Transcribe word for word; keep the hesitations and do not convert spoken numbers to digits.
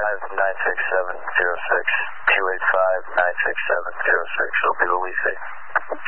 five, nine six seven, zero six. two eight five, nine six seven, zero six. It'll be Luis.